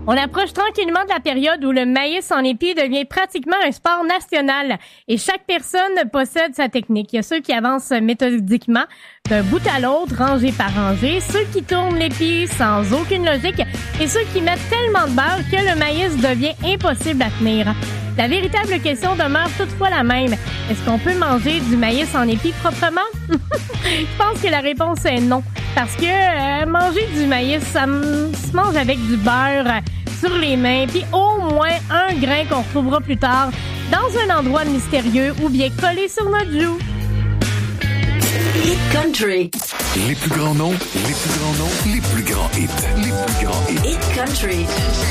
On approche tranquillement de la période où le maïs en épi devient pratiquement un sport national et chaque personne possède sa technique. Il y a ceux qui avancent méthodiquement d'un bout à l'autre, rangée par rangée, ceux qui tournent l'épi sans aucune logique et ceux qui mettent tellement de beurre que le maïs devient impossible à tenir. La véritable question demeure toutefois la même. Est-ce qu'on peut manger du maïs en épi proprement? Je pense que la réponse est non. Parce que manger du maïs, ça se mange avec du beurre sur les mains, puis au moins un grain qu'on retrouvera plus tard dans un endroit mystérieux ou bien collé sur notre joue. Hit Country. Les plus grands noms, les plus grands noms, les plus grands hits, les plus grands hits. Hit Country.